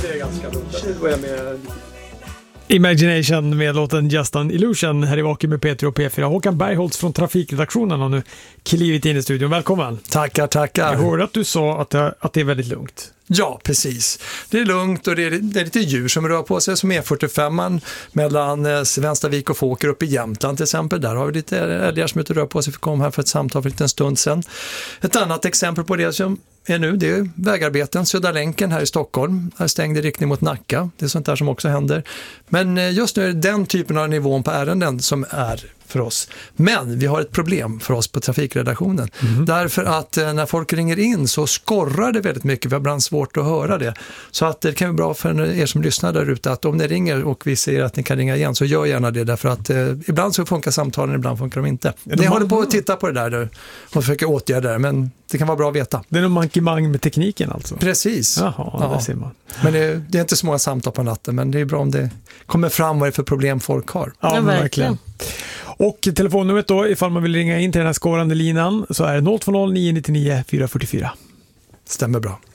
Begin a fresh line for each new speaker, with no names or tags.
det är ganska lugnt. Jag börjar med
Imagination med låten Just an Illusion här i Vaken med Peter och P4. Håkan Bergholtz från Trafikredaktionen har nu klivit in i studion. Välkommen.
Tackar.
Jag hörde att du sa att det är väldigt lugnt.
Ja, precis. Det är lugnt och det är lite djur som rör på sig som E45 mellan Svenstavik och Fåker upp i Jämtland till exempel. Där har vi lite älgar som rör på sig. Vi kom här för ett samtal för en liten stund sedan. Ett annat exempel på det som är nu, det är vägarbeten. Södra länken här i Stockholm är stängd i riktning mot Nacka. Det är sånt där som också händer. Men just nu är det den typen av nivån på ärenden som är för oss. Men vi har ett problem för oss på trafikredaktionen. Därför att när folk ringer in så skorrar det väldigt mycket. Vi har ibland svårt att höra det. Så att det kan vara bra för er som lyssnar där ute att om ni ringer och vi säger att ni kan ringa igen så gör gärna det. Därför att ibland så funkar samtalen, ibland funkar de inte. Ni håller på att titta på det där och försöker åtgärda det, men det kan vara bra att veta.
Det är någon mankemang med tekniken alltså?
Precis.
Jaha, det ser man.
Men det är inte så många samtal på natten, men det är bra om det kommer fram vad det är för problem folk har.
Ja, verkligen. Och telefonnumret då, ifall man vill ringa in till den här skårande linan så är det 020 999 444.
Stämmer bra.